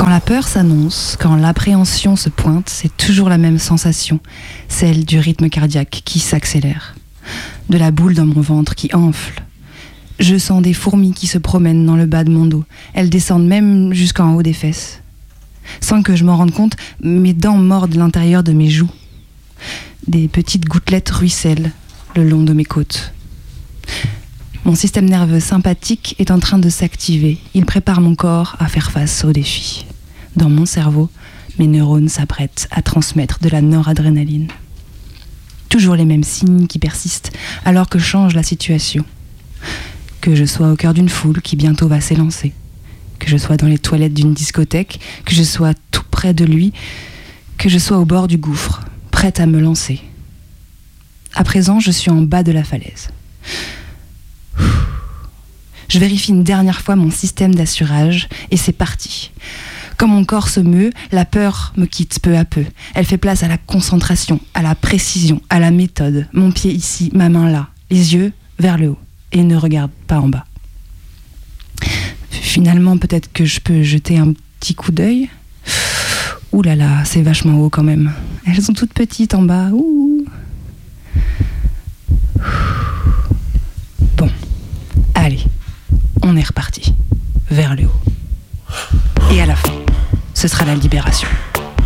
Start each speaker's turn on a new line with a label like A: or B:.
A: Quand la peur s'annonce, quand l'appréhension se pointe, c'est toujours la même sensation, celle du rythme cardiaque qui s'accélère, de la boule dans mon ventre qui enfle. Je sens des fourmis qui se promènent dans le bas de mon dos. Elles descendent même jusqu'en haut des fesses. Sans que je m'en rende compte, mes dents mordent l'intérieur de mes joues. Des petites gouttelettes ruissellent le long de mes côtes. Mon système nerveux sympathique est en train de s'activer. Il prépare mon corps à faire face au défi. Dans mon cerveau, mes neurones s'apprêtent à transmettre de la noradrénaline. Toujours les mêmes signes qui persistent alors que change la situation. Que je sois au cœur d'une foule qui bientôt va s'élancer, que je sois dans les toilettes d'une discothèque, que je sois tout près de lui, que je sois au bord du gouffre, prête à me lancer. À présent, je suis en bas de la falaise. Je vérifie une dernière fois mon système d'assurage et c'est parti. Quand mon corps se meut, la peur me quitte peu à peu. Elle fait place à la concentration, à la précision, à la méthode. Mon pied ici, ma main là, les yeux vers le haut et ne regarde pas en bas. Finalement, peut-être que je peux jeter un petit coup d'œil. Ouh là là, c'est vachement haut quand même. Elles sont toutes petites en bas. Ouh. Bon, allez, on est reparti vers le haut. Et à la fin, ce sera la libération.